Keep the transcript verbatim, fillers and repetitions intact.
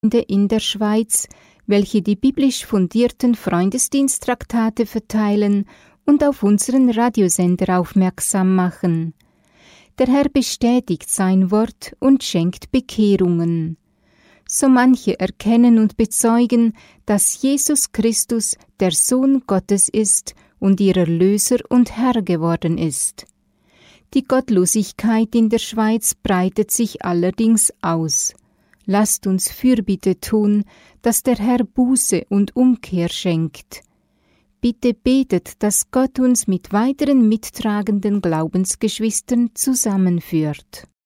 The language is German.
in der Schweiz, welche die biblisch fundierten Freundesdiensttraktate verteilen und auf unseren Radiosender aufmerksam machen. Der Herr bestätigt sein Wort und schenkt Bekehrungen. So manche erkennen und bezeugen, dass Jesus Christus der Sohn Gottes ist und ihr Erlöser und Herr geworden ist. Die Gottlosigkeit in der Schweiz breitet sich allerdings aus. Lasst uns Fürbitte tun, dass der Herr Buße und Umkehr schenkt. Bitte betet, dass Gott uns mit weiteren mittragenden Glaubensgeschwistern zusammenführt.